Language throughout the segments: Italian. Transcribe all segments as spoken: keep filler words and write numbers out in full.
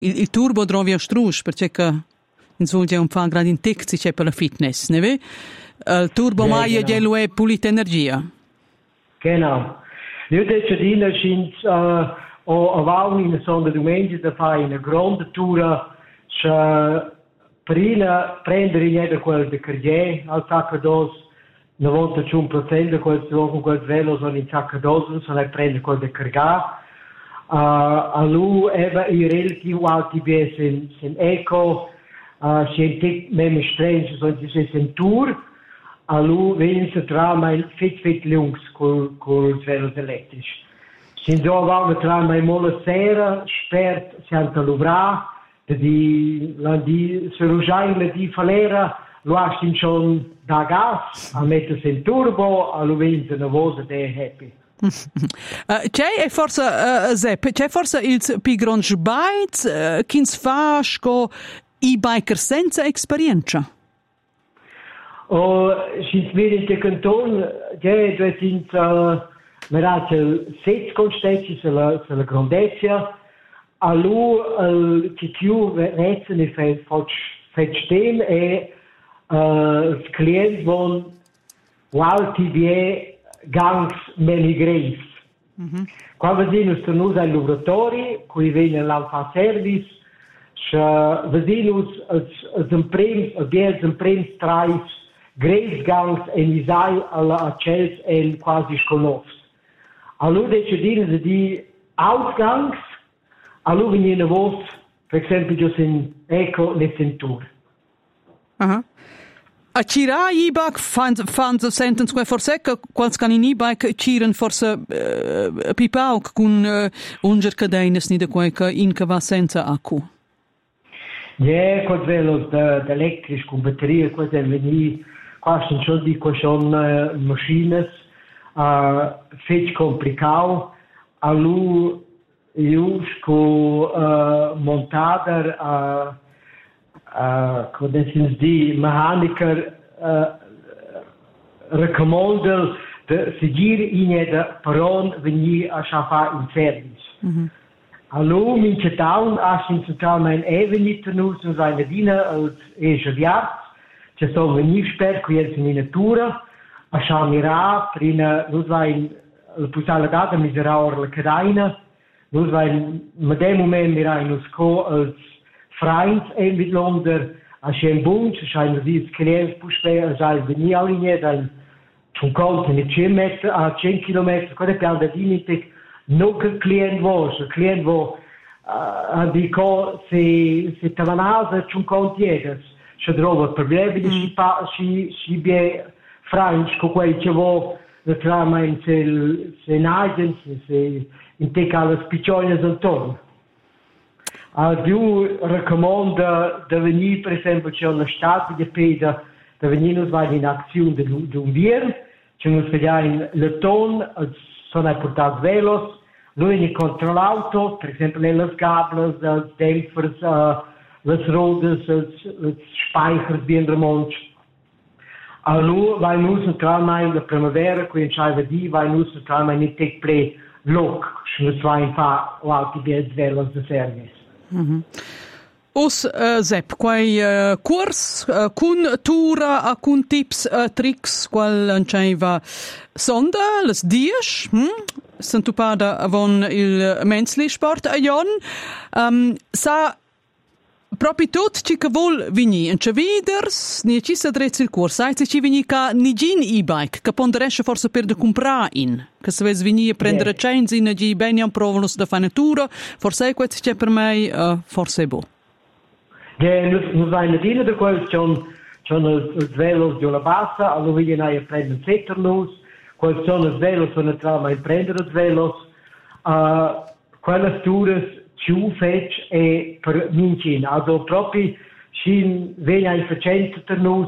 il, il turbo trovi a strus, perché insomma un fa grande intecci c'è per la fitness, ne vedi? Il turbo Ja, mai genau. è pulita energia. Genau. Io dico di noi ci o avevamo in sonda domenica da fare una grande tour che prima prendere niente quel di carriere al sacco dos novantacinque per cento di quel con quel velo sono in sacco dos sono prendere quel di cargare a lui era i relativo alti bs in in eco scientific meme strange so di in tour a lui venne tra mai fit fit lungs col col velo elettrico. Sin già avevamo tra mai molla sera spert Santa Lubra di la di Serugai di Falera lo ha schon da gas a mettersi in turbo a lui venne una voce de happy. Uh, c'è forse uh, Zepp, c'è forse il più grande sbaglio uh, che si fa con i biker senza esperienza? Oh, sinds wir in de kanton, ja, dort sind uh, wir hatten sechs Konstanzen für la, für la grandezza. Allo il che più rezza ne fa fa stem e uh, il cliente von walti vie gangs menigreis. Mm-hmm. Quando vediamo sto noi ai laboratori, qui viene l'alfa service, che vediamo als imprems, als imprems trais Greisgangs en Isai alla Chels en quasi sconosc. Allora decidere di Ausgangs, allora venire vos, per esempio, già in eco le centur. Uh-huh. A cira i-bike fanno senten sque forse che quals can in i-bike ciren forse uh, pipau con uh, unger cadenes ni de quei che in che va senza acqua. Ja, quel velos de, de elettrisch con batterie, quel è venire quasi schon die schon uh, Maschines uh, fetch complicato allo io sco uh, montader uh, uh, come si dice mechaniker uh, recommandel de seguir in de peron venir a schafa in service. Mm-hmm. Allo min town as in town mein evenit nu so seine Diener als egeviat. C'è stato venire sper qui in natura a Shamira prima noi vai la pusala data miserare la cadaina noi vai ma dem moment mira in usco als Freund in mit London a Schembund scheint die Klients puspe als al venire alle dal un conto di cent metri a cent chilometri quando pian da dinite no che client vos il client vo a dico se se tavanasa un conto jedes se trova problemi di si pa si si bie franc con quei che vo la trama in se se nagen se in te cala spiccione intorno a più raccomanda da venire per esempio c'è una stato di peda da venire nos vai in azione di un vier c'è nos vediamo le ton sono portato velos lui ne controllato per esempio nelle scabole els dämpfers uh, les rodes, els speichers bien remonts. Allora, vai nus naturalmente in la primavera, qui in Scheibe di, vai nus naturalmente in tec ple loc, se nus vai in fa o alti bies velos de service. Mm-hmm. Us, uh, Zepp, quai uh, curs, uh, cun tura, a cun tips, uh, tricks, qual anceiva sonda, les dies, hm? Santupada avon il mensli sport a Jon, um, sa proprio tot ci che vuol vini, in ce viders, ni ci sa drezzi il corso, sai se ci vini ca ni gin e-bike, che ponderesce forse per de comprar in, che se ves vini a prendere yeah. Chains in, gi bene un provano da fare natura, forse è questo c'è per me, uh, forse è bo. Ja, nu zijn het in de kwal, zo'n zo'n het velos di una bassa, allora vi viene a prendere il setterlos, qual sono het velos sono tra mai prendere het velos, uh, quelle tours più fetch e per mincin, also proprio sin venia in facente per nos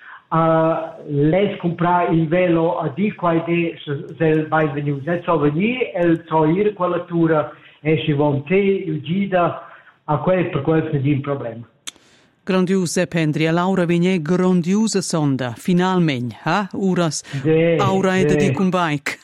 a uh, les comprar il velo a di qua de sel vai veniu net so veni el so ir quella tura e si vonte il gida a quel per quel se di un problema. Grandiose Pendri, Laura Vigné, grandiosa sonda, finalmente, eh? Uras, Sì, aura sì. ed di un bike.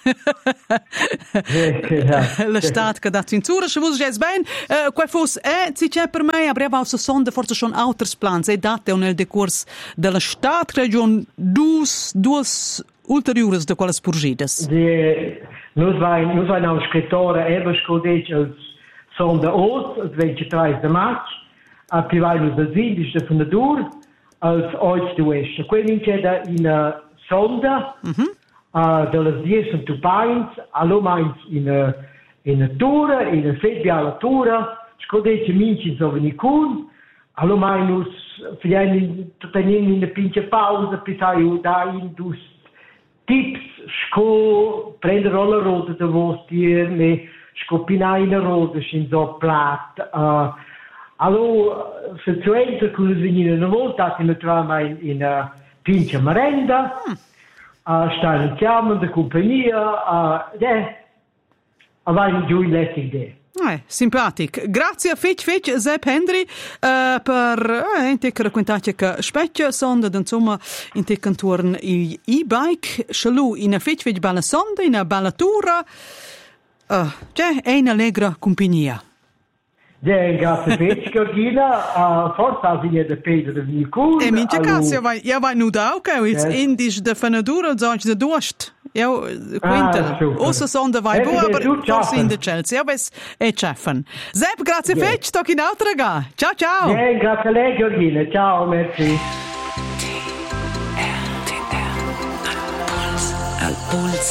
Sì, La stat che da censura, se vuoi già ben, qua fosse, eh, si c'è per me, avremo questa sonda, forse sono altri plans, e date nel decors della stat, region, due, due ulteriores de quelle spurgidas. Die, noi vai, noi vai un scrittore, Eva Scodec, als sonda Ost, als ventitrés de maig, a Pivailus de Zindisch de Fundadur, als Oits de West. Quindi c'è in sonda, Mhm. uh, delle dieci tupains, all'omais in uh, in tura, in febbiala tura, Scodec minci so venicun, all'omai nus figliani tutanini in de pinche pausa, pisai da in dus tips, sco prendere la roda da vostir, me scopinare la roda in so plat. Uh, allora, se tu entri con le venine una volta, ti troviamo in, in uh, pinche merenda, Mm. uh, stai in chiama di compagnia, uh, eh, avanti giù in letto idee. Eh, simpatico. Grazie a Fitch Fitch Sepp Hendry uh, per eh, in te raccontarci che specchia sonda insomma in te cantorn il e-bike shalou in a Fitch Fitch bella sonda in a bella tura uh, c'è è in allegra compagnia. Ja, grazie Fitch, Georgina, uh, forza viene da Pedro de Vinicun. E mince cazzo, ja vai nu da ook, it's Yes. indisch de fanadura zog de dorst. Ja, quinta. super. Ossa sonda vai Eh, bo, eh, aber du forse schaffen. in de Chelsea. Ja, bes e chaffen. Sepp, grazie Yes. Fitch, tok in altra ga. Ciao, ciao. Ja, grazie a lei, Georgina. Ciao, merci. Al Puls